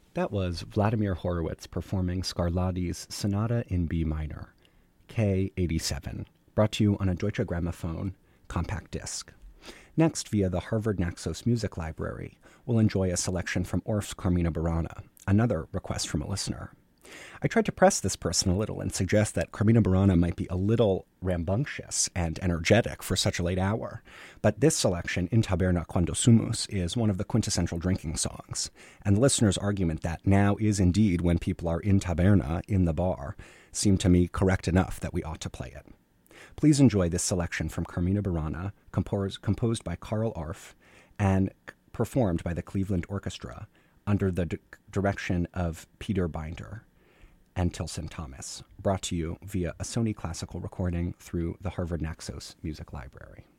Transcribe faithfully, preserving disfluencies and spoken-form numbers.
That was Vladimir Horowitz performing Scarlatti's Sonata in B minor, K eighty-seven, brought to you on a Deutsche Grammophon compact disc. Next, via the Harvard Naxos Music Library, we'll enjoy a selection from Orff's Carmina Burana, another request from a listener. I tried to press this person a little and suggest that Carmina Burana might be a little rambunctious and energetic for such a late hour, but this selection, In Taberna Quando Sumus, is one of the quintessential drinking songs, and the listener's argument that now is indeed when people are in taberna, in the bar, seemed to me correct enough that we ought to play it. Please enjoy this selection from Carmina Burana, composed, composed by Carl Orff and performed by the Cleveland Orchestra under the d- direction of Peter Binder and Tilson Thomas, brought to you via a Sony Classical recording through the Harvard Naxos Music Library.